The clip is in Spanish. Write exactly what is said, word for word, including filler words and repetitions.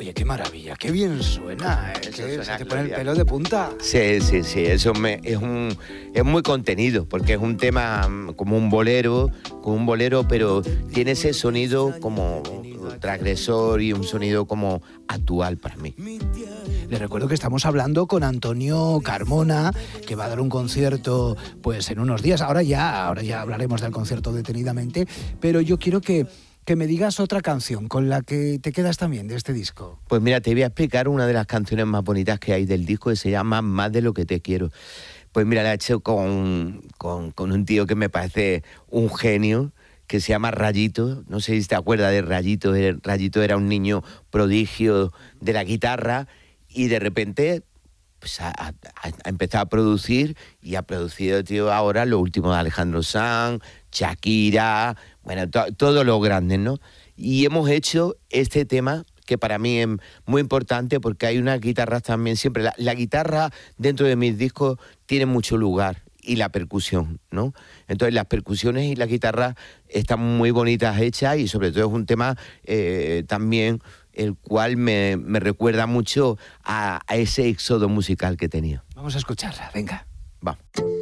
Oye, qué maravilla, qué bien suena, ¿eh? Eso Que suena se te pone el gloria. pelo de punta. Sí, sí, sí, eso me, es, un, es muy contenido, porque es un tema mm, como un bolero, como un bolero, pero tiene ese sonido como transgresor y un sonido como actual para mí. Les recuerdo que estamos hablando con Antonio Carmona, que va a dar un concierto pues en unos días. Ahora ya, ahora ya hablaremos del concierto detenidamente, pero yo quiero que, que me digas otra canción con la que te quedas también de este disco. Pues mira, te voy a explicar una de las canciones más bonitas que hay del disco, que se llama Más de lo que te quiero. Pues mira, la he hecho con, con, con un tío que me parece un genio, que se llama Rayito. No sé si te acuerdas de Rayito. Rayito era un niño prodigio de la guitarra y de repente pues, ha, ha, ha empezado a producir y ha producido, tío, ahora lo último de Alejandro Sanz, Shakira, bueno, to, todos los grandes, ¿no? Y hemos hecho este tema que para mí es muy importante porque hay unas guitarras también, siempre la, la guitarra dentro de mis discos tiene mucho lugar, y la percusión, ¿no? Entonces las percusiones y la guitarra están muy bonitas hechas y sobre todo es un tema eh, también el cual me, me recuerda mucho a, a ese éxodo musical que tenía. Vamos a escucharla, venga. Va.